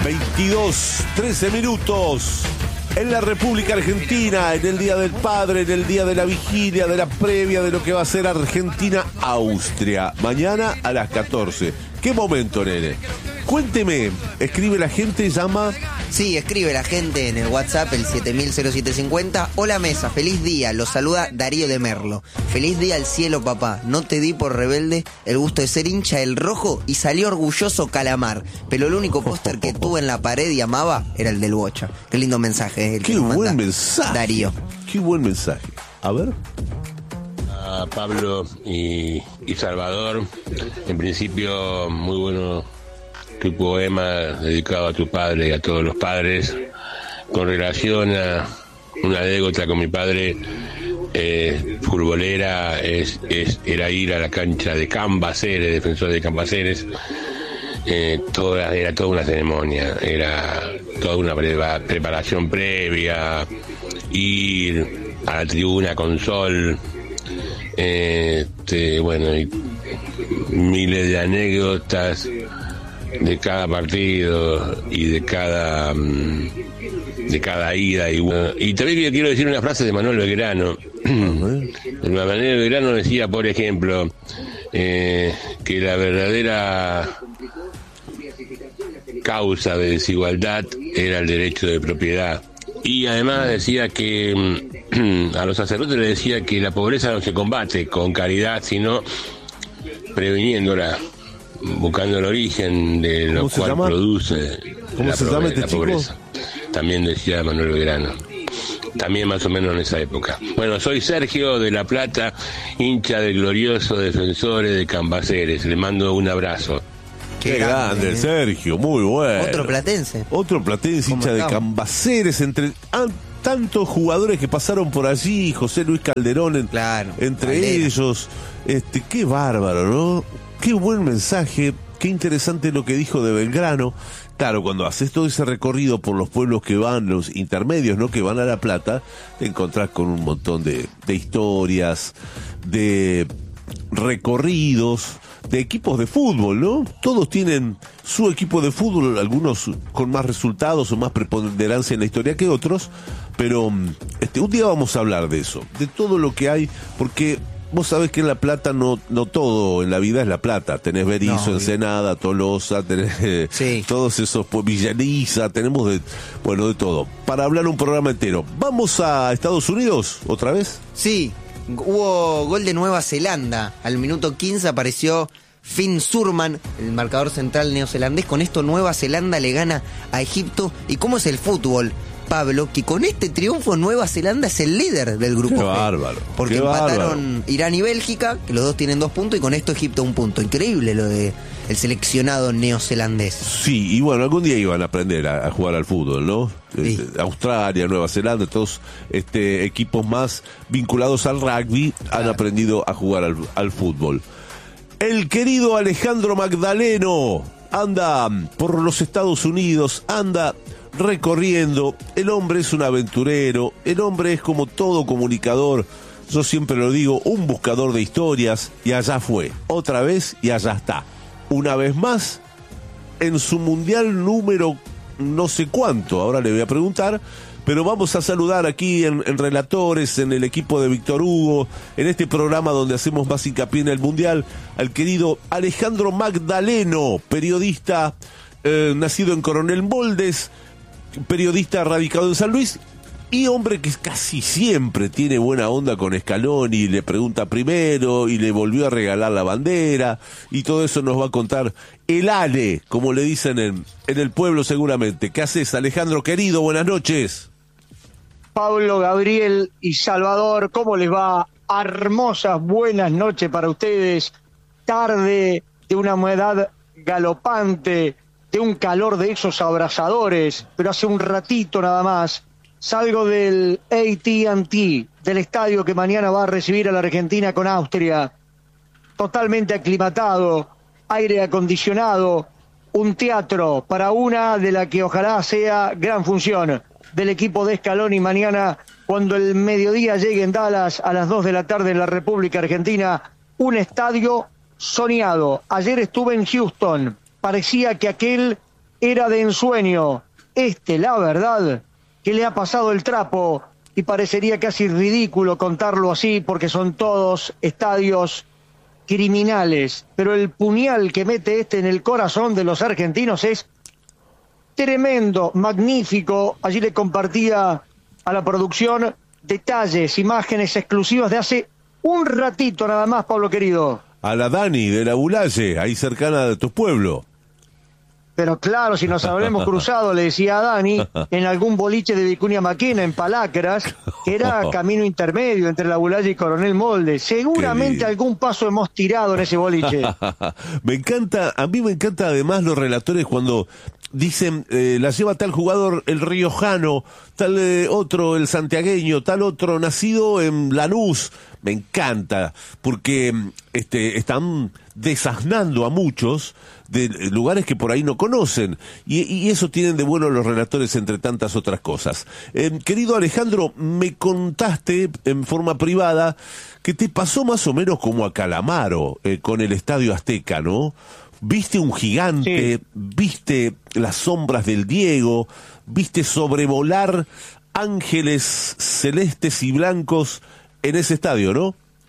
22:13 minutos. En la República Argentina, en el Día del Padre, en el día de la vigilia, de la previa de lo que va a ser Argentina-Austria. Mañana a las 14. ¿Qué momento, nene? Cuénteme, escribe la gente, llama... Sí, escribe la gente en el WhatsApp, el 7000-0750. Hola mesa, feliz día, los saluda Darío de Merlo. Feliz día al cielo, papá. No te di por rebelde el gusto de ser hincha del rojo y salió orgulloso Calamar. Pero el único póster que tuve en la pared y amaba era el del Bocha. Qué lindo mensaje. Qué buen mensaje. Darío. Qué buen mensaje. A ver... A Pablo y Salvador, en principio muy bueno tu poema dedicado a tu padre y a todos los padres. Con relación a una anécdota con mi padre, futbolera, era ir a la cancha de Cambaceres, defensor de Cambaceres. Era toda una ceremonia, era toda una preparación previa, ir a la tribuna con sol. Bueno, y miles de anécdotas de cada partido y de cada ida y también quiero decir una frase de Manuel Belgrano. Manuel Belgrano decía, por ejemplo, que la verdadera causa de desigualdad era el derecho de propiedad. Y además decía que a los sacerdotes les decía que la pobreza no se combate con caridad, sino previniéndola, buscando el origen de lo cual produce la pobreza. También decía Manuel Belgrano. También más o menos en esa época. Bueno, soy Sergio de La Plata, hincha del glorioso Defensores de Cambaceres. Le mando un abrazo. Qué grande, Sergio, muy bueno. Otro platense, hincha de Cambaceres, entre tantos jugadores que pasaron por allí, José Luis Calderón entre ellos. Qué bárbaro, ¿no? Qué buen mensaje, qué interesante lo que dijo de Belgrano. Claro, cuando haces todo ese recorrido por los pueblos que van, los intermedios, ¿no?, que van a La Plata, te encontrás con un montón de historias, de recorridos, de equipos de fútbol, ¿no? Todos tienen su equipo de fútbol, algunos con más resultados o más preponderancia en la historia que otros, pero un día vamos a hablar de eso, de todo lo que hay, porque vos sabés que en La Plata no todo en la vida es La Plata. Tenés Berisso, Ensenada, Tolosa, tenés todos esos, Villaniza, tenemos de todo. Para hablar un programa entero. ¿Vamos a Estados Unidos otra vez? Sí. Hubo gol de Nueva Zelanda. Al minuto 15 apareció Finn Surman, el marcador central neozelandés. Con esto Nueva Zelanda le gana a Egipto. ¿Y cómo es el fútbol, Pablo? Que con este triunfo Nueva Zelanda es el líder del grupo. Qué bárbaro. Porque empataron Irán y Bélgica, que los dos tienen 2 puntos, y con esto Egipto 1 punto. Increíble lo de el seleccionado neozelandés. Sí, y bueno, algún día iban a aprender a jugar al fútbol, ¿no? Sí. Australia, Nueva Zelanda, todos equipos más vinculados al rugby han aprendido a jugar al fútbol. El querido Alejandro Magdaleno anda por los Estados Unidos, anda recorriendo. El hombre es un aventurero, el hombre es como todo comunicador. Yo siempre lo digo, un buscador de historias, y allá fue, otra vez, y allá está. Una vez más, en su mundial número no sé cuánto, ahora le voy a preguntar, pero vamos a saludar aquí en Relatores, en el equipo de Víctor Hugo, en este programa donde hacemos más hincapié en el mundial, al querido Alejandro Magdaleno, periodista nacido en Coronel Moldes, periodista radicado en San Luis, y hombre que casi siempre tiene buena onda con Scaloni, le pregunta primero y le volvió a regalar la bandera, y todo eso nos va a contar el Ale, como le dicen en el pueblo seguramente. ¿Qué haces, Alejandro querido? Buenas noches. Pablo, Gabriel y Salvador, ¿cómo les va? Hermosas buenas noches para ustedes. Tarde de una humedad galopante, de un calor de esos abrasadores, pero hace un ratito nada más salgo del AT&T, del estadio que mañana va a recibir a la Argentina con Austria, totalmente aclimatado, aire acondicionado, un teatro para una de la que ojalá sea gran función del equipo de Scaloni mañana cuando el mediodía llegue en Dallas a las 2 de la tarde en la República Argentina, un estadio soñado. Ayer estuve en Houston, parecía que aquel era de ensueño. La verdad, que le ha pasado el trapo y parecería casi ridículo contarlo así porque son todos estadios criminales. Pero el puñal que mete en el corazón de los argentinos es tremendo, magnífico. Allí le compartía a la producción detalles, imágenes exclusivas de hace un ratito nada más, Pablo querido. A la Dani de la Bulaye, ahí cercana de tu pueblo. Pero claro, si nos habremos cruzado, le decía a Dani, en algún boliche de Vicuña Maquena, en Palacras, que era camino intermedio entre la Bulaye y Coronel Molde. Seguramente algún paso hemos tirado en ese boliche. A mí me encanta además los relatores cuando dicen, la lleva tal jugador el riojano, tal otro el santiagueño, tal otro nacido en Lanús. Me encanta, porque están desasnando a muchos de lugares que por ahí no conocen, y eso tienen de bueno los relatores entre tantas otras cosas. Querido Alejandro, me contaste en forma privada que te pasó más o menos como a Calamaro con el Estadio Azteca, ¿no? Viste un gigante, sí. Viste las sombras del Diego, viste sobrevolar ángeles celestes y blancos en ese estadio, ¿no?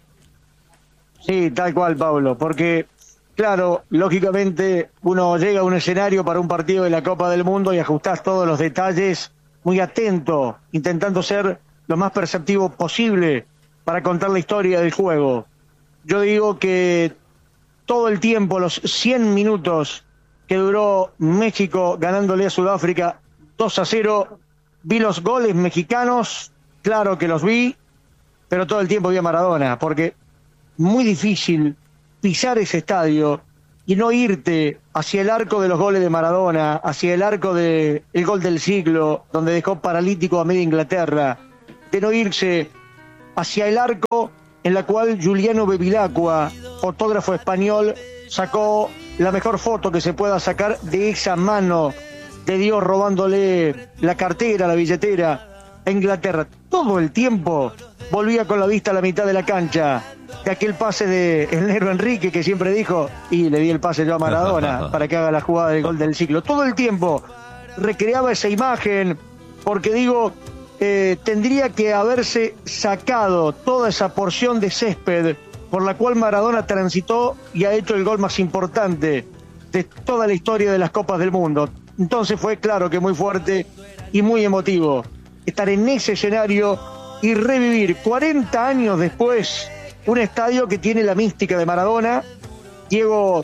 Sí, tal cual, Pablo, porque, claro, lógicamente uno llega a un escenario para un partido de la Copa del Mundo y ajustás todos los detalles muy atento, intentando ser lo más perceptivo posible para contar la historia del juego. Yo digo que todo el tiempo, los 100 minutos que duró México ganándole a Sudáfrica 2-0, vi los goles mexicanos, claro que los vi, pero todo el tiempo vi a Maradona, porque muy difícil pisar ese estadio y no irte hacia el arco de los goles de Maradona, hacia el arco del gol del siglo, donde dejó paralítico a media Inglaterra, de no irse hacia el arco en la cual Juliano Bevilacqua, fotógrafo español, sacó la mejor foto que se pueda sacar de esa mano de Dios robándole la cartera, la billetera a Inglaterra. Todo el tiempo volvía con la vista a la mitad de la cancha, de aquel pase de el negro Enrique que siempre dijo, y le di el pase yo a Maradona para que haga la jugada del gol del siglo. Todo el tiempo recreaba esa imagen, porque digo, tendría que haberse sacado toda esa porción de césped por la cual Maradona transitó y ha hecho el gol más importante de toda la historia de las Copas del Mundo. Entonces fue claro que muy fuerte y muy emotivo estar en ese escenario y revivir 40 años después un estadio que tiene la mística de Maradona. Diego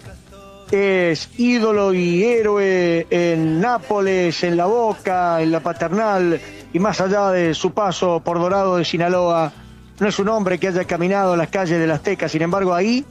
es ídolo y héroe en Nápoles, en La Boca, en La Paternal, y más allá de su paso por Dorado de Sinaloa, no es un hombre que haya caminado las calles del Azteca. Sin embargo, ahí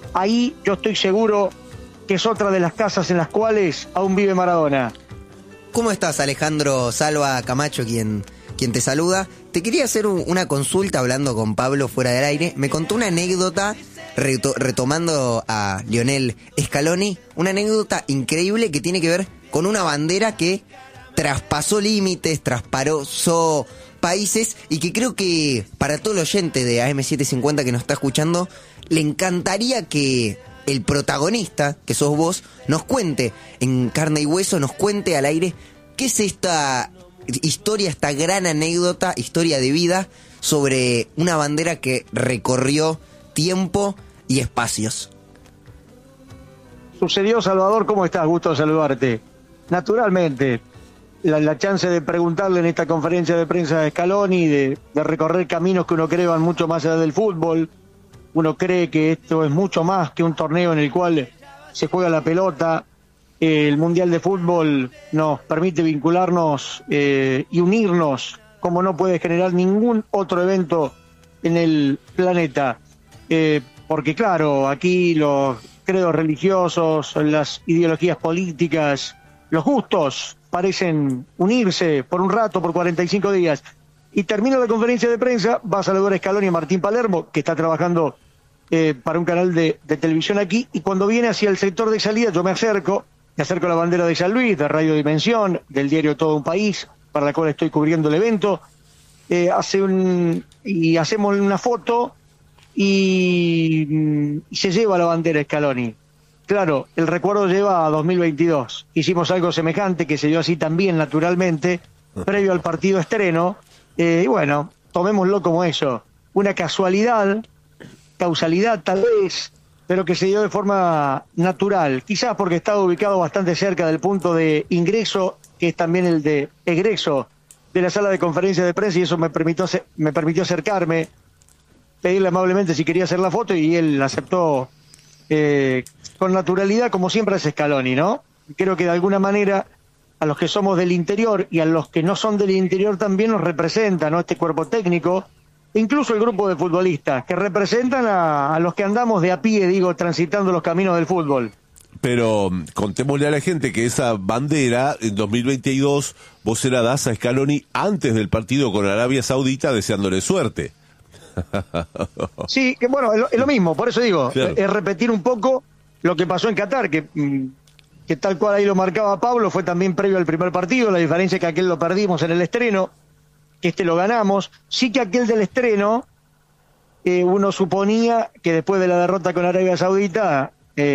yo estoy seguro que es otra de las casas en las cuales aún vive Maradona. ¿Cómo estás, Alejandro? Salva Camacho, quien te saluda. Te quería hacer una consulta hablando con Pablo fuera del aire. Me contó una anécdota, retomando a Lionel Scaloni, una anécdota increíble que tiene que ver con una bandera que traspasó límites, traspasó países, y que creo que para todo el oyente de AM750 que nos está escuchando, le encantaría que el protagonista, que sos vos, nos cuente en carne y hueso, nos cuente al aire qué es esta historia, esta gran anécdota, historia de vida sobre una bandera que recorrió tiempo y espacios. Sucedió, Salvador, ¿cómo estás? Gusto saludarte. Naturalmente, la chance de preguntarle en esta conferencia de prensa de Scaloni, de recorrer caminos que uno cree van mucho más allá del fútbol. Uno cree que esto es mucho más que un torneo en el cual se juega la pelota. El Mundial de Fútbol nos permite vincularnos y unirnos como no puede generar ningún otro evento en el planeta. Porque claro, aquí los credos religiosos, las ideologías políticas, los gustos parecen unirse por un rato, por 45 días. Y termina la conferencia de prensa, va a saludar a Scaloni y a Martín Palermo, que está trabajando para un canal de televisión aquí, y cuando viene hacia el sector de salida yo me acerco a la bandera de San Luis, de Radio Dimensión, del diario Todo un País, para la cual estoy cubriendo el evento, y hacemos una foto y se lleva la bandera Scaloni. claro, el recuerdo lleva a 2022. Hicimos algo semejante que se dio así también naturalmente, previo al partido estreno. Y bueno, tomémoslo como eso. Una causalidad tal vez, pero que se dio de forma natural. Quizás porque estaba ubicado bastante cerca del punto de ingreso, que es también el de egreso de la sala de conferencia de prensa, y eso me permitió acercarme, pedirle amablemente si quería hacer la foto, y él aceptó con naturalidad, como siempre hace Scaloni, ¿no? Creo que de alguna manera a los que somos del interior y a los que no son del interior también nos representa, ¿no? Este cuerpo técnico, incluso el grupo de futbolistas, que representan a los que andamos de a pie, digo, transitando los caminos del fútbol. Pero contémosle a la gente que esa bandera en 2022 vos se la das a Scaloni antes del partido con Arabia Saudita, deseándole suerte. Sí, que bueno, es lo mismo, por eso digo, claro, es repetir un poco lo que pasó en Qatar, que tal cual ahí lo marcaba Pablo, fue también previo al primer partido. La diferencia es que aquel lo perdimos en el estreno, que este lo ganamos. Sí que aquel del estreno, uno suponía que después de la derrota con Arabia Saudita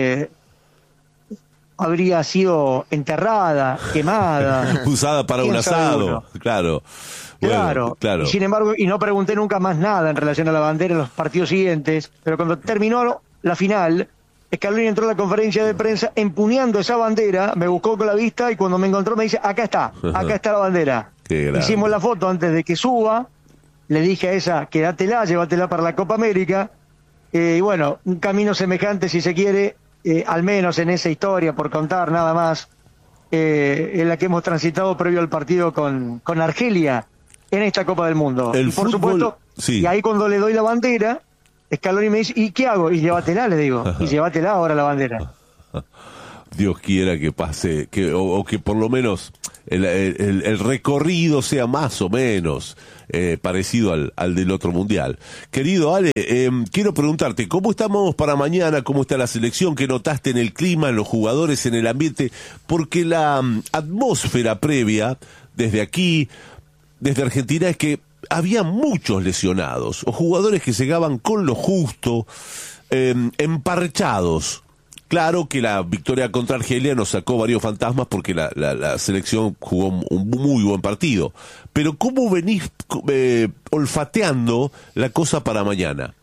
habría sido enterrada, quemada, usada para un asado, claro. Claro, claro. Y sin embargo, y no pregunté nunca más nada en relación a la bandera en los partidos siguientes, pero cuando terminó la final, Scaloni entró a la conferencia de prensa empuñando esa bandera, me buscó con la vista y cuando me encontró me dice, acá está la bandera. Hicimos la foto antes de que suba, le dije a esa, quédatela, llévatela para la Copa América, y bueno, un camino semejante, si se quiere, al menos en esa historia, por contar nada más, en la que hemos transitado previo al partido con Argelia, en esta Copa del Mundo. El y por fútbol, supuesto, sí. Y ahí cuando le doy la bandera, Scaloni me dice, ¿y qué hago? Y llévatela, le digo, y llévatela ahora la bandera. Dios quiera que pase, o que por lo menos el recorrido sea más o menos parecido al del otro mundial. Querido Ale, quiero preguntarte, ¿cómo estamos para mañana? ¿Cómo está la selección? ¿Qué notaste en el clima, en los jugadores, en el ambiente? Porque la atmósfera previa, desde aquí, desde Argentina, es que había muchos lesionados, o jugadores que llegaban con lo justo, emparchados. Claro que la victoria contra Argelia nos sacó varios fantasmas porque la selección jugó un muy buen partido. Pero ¿cómo venís olfateando la cosa para mañana?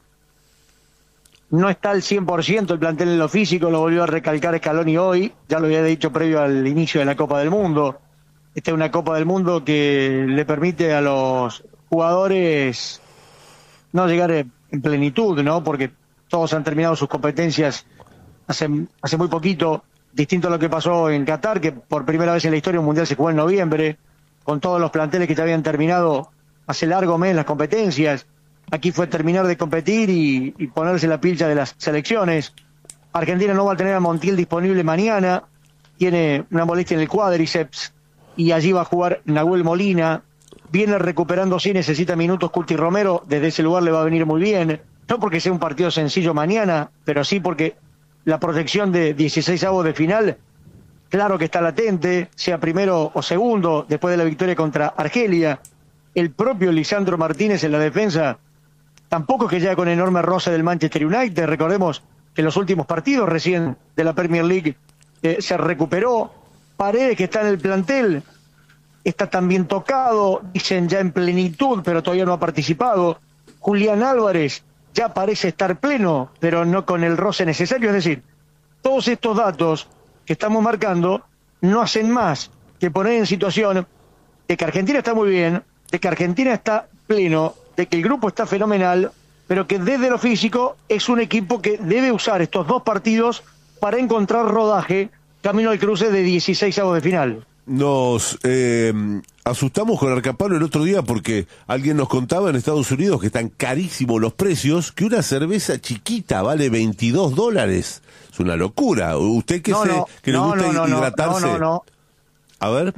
No está al 100% el plantel en lo físico, lo volvió a recalcar Scaloni hoy, ya lo había dicho previo al inicio de la Copa del Mundo. Esta es una Copa del Mundo que le permite a los jugadores no llegar en plenitud, ¿no? Porque todos han terminado sus competencias hace muy poquito, distinto a lo que pasó en Qatar, que por primera vez en la historia un mundial se jugó en noviembre, con todos los planteles que ya habían terminado hace largo mes las competencias. Aquí fue terminar de competir y ponerse la pilcha de las selecciones. Argentina no va a tener a Montiel disponible mañana, tiene una molestia en el cuádriceps, y allí va a jugar Nahuel Molina, viene recuperando, sí, necesita minutos Cuti Romero, desde ese lugar le va a venir muy bien, no porque sea un partido sencillo mañana, pero sí porque la proyección de 16avos de final, claro que está latente, sea primero o segundo, después de la victoria contra Argelia. El propio Lisandro Martínez en la defensa, tampoco es que llega con enorme roce del Manchester United, recordemos que en los últimos partidos recién de la Premier League se recuperó. Paredes, que está en el plantel, está también tocado, dicen ya en plenitud, pero todavía no ha participado. Julián Álvarez ya parece estar pleno, pero no con el roce necesario. Es decir, todos estos datos que estamos marcando no hacen más que poner en situación de que Argentina está muy bien, de que Argentina está pleno, de que el grupo está fenomenal, pero que desde lo físico es un equipo que debe usar estos dos partidos para encontrar rodaje camino al cruce de 16avos de final. Nos asustamos con Arcapalo el otro día porque alguien nos contaba en Estados Unidos que están carísimos los precios, que una cerveza chiquita vale $22. Es una locura. ¿Usted que le gusta hidratarse? No. A ver.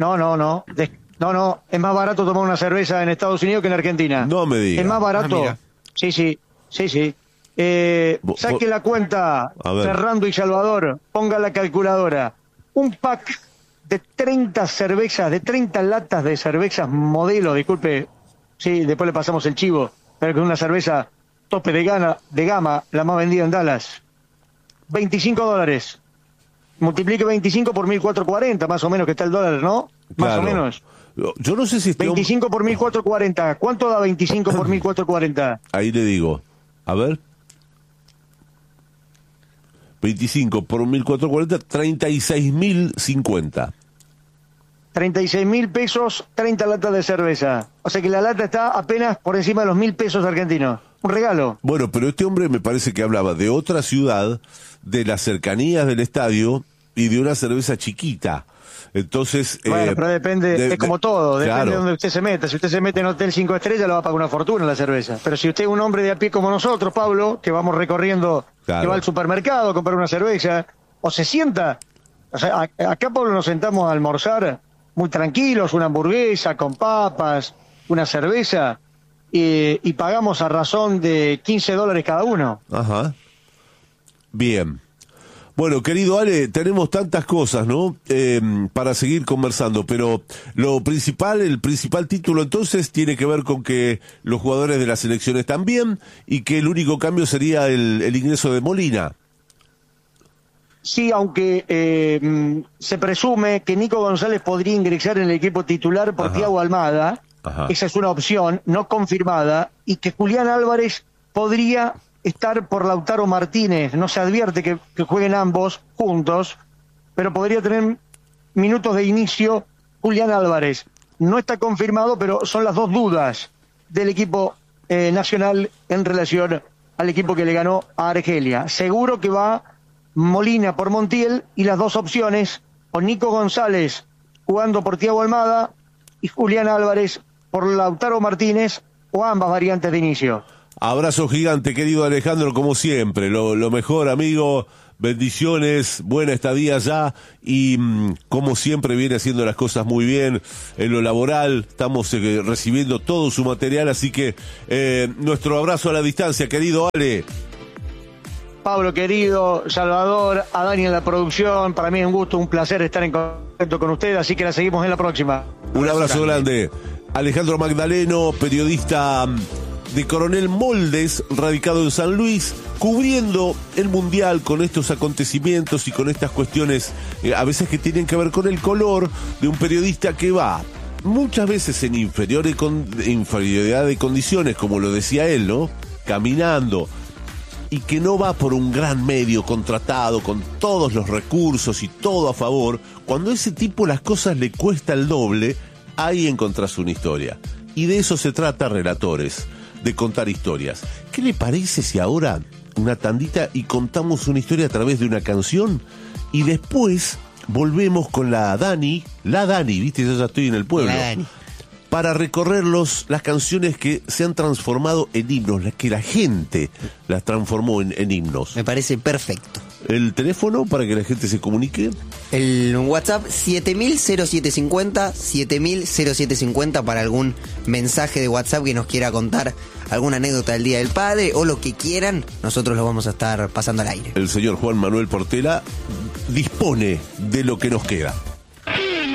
No, es más barato tomar una cerveza en Estados Unidos que en Argentina. No me diga. Es más barato. Sí. Saque la cuenta, Fernando y Salvador, ponga la calculadora. Un pack de 30 cervezas, de 30 latas de cervezas modelo, disculpe, sí, después le pasamos el chivo, pero que es una cerveza tope de gama, la más vendida en Dallas. $25. multiplique 25 por 1.440, más o menos, que está el dólar, ¿no? Más o menos. Yo no sé si... 25 por 1.440. ¿Cuánto da 25 por 1.440? Ahí le digo. A ver. 25 por 1.440, 36.050. 36.000 pesos, 30 latas de cerveza. O sea que la lata está apenas por encima de los 1.000 pesos argentinos. Un regalo. Bueno, pero este hombre me parece que hablaba de otra ciudad, de las cercanías del estadio y de una cerveza chiquita. Entonces... Bueno, pero depende, es como todo, depende claro, de donde usted se meta. Si usted se mete en Hotel 5 Estrellas, le va a pagar una fortuna la cerveza. Pero si usted es un hombre de a pie como nosotros, Pablo, que vamos recorriendo, claro, que va al supermercado a comprar una cerveza, o se sienta, o sea, acá, Pablo, nos sentamos a almorzar muy tranquilos, una hamburguesa con papas, una cerveza, y pagamos a razón de $15 cada uno. Ajá. Bien. Bueno, querido Ale, tenemos tantas cosas, ¿no? Para seguir conversando, pero el principal título entonces tiene que ver con que los jugadores de las selecciones también y que el único cambio sería el ingreso de Molina. Sí, aunque se presume que Nico González podría ingresar en el equipo titular por Thiago Almada. Ajá. Esa es una opción no confirmada, y que Julián Álvarez podría estar por Lautaro Martínez. No se advierte que jueguen ambos juntos, pero podría tener minutos de inicio Julián Álvarez. No está confirmado, pero son las dos dudas del equipo nacional en relación al equipo que le ganó a Argelia. Seguro que va Molina por Montiel, y las dos opciones, o Nico González jugando por Thiago Almada y Julián Álvarez por Lautaro Martínez, o ambas variantes de inicio. Abrazo gigante, querido Alejandro, como siempre, lo mejor, amigo, bendiciones, buena estadía allá, y como siempre viene haciendo las cosas muy bien en lo laboral. Estamos recibiendo todo su material, así que nuestro abrazo a la distancia, querido Ale. Pablo, querido, Salvador, a Dani en la producción, para mí es un gusto, un placer estar en contacto con ustedes, así que la seguimos en la próxima. Un abrazo grande. Alejandro Magdaleno, periodista de Coronel Moldes, radicado en San Luis, cubriendo el Mundial con estos acontecimientos y con estas cuestiones a veces que tienen que ver con el color, de un periodista que va muchas veces en inferioridad de condiciones, como lo decía él, ¿no? Caminando, y que no va por un gran medio contratado con todos los recursos y todo a favor. Cuando a ese tipo las cosas le cuesta el doble, ahí encontrás una historia. Y de eso se trata Relatores, de contar historias. ¿Qué le parece si ahora una tandita y contamos una historia a través de una canción? Y después volvemos con la Dani, viste, yo ya estoy en el pueblo, para recorrer las canciones que se han transformado en himnos, las que la gente las transformó en himnos. Me parece perfecto. ¿El teléfono para que la gente se comunique? El WhatsApp 700750, 700750 para algún mensaje de WhatsApp que nos quiera contar alguna anécdota del Día del Padre o lo que quieran, nosotros lo vamos a estar pasando al aire. El señor Juan Manuel Portela dispone de lo que nos queda.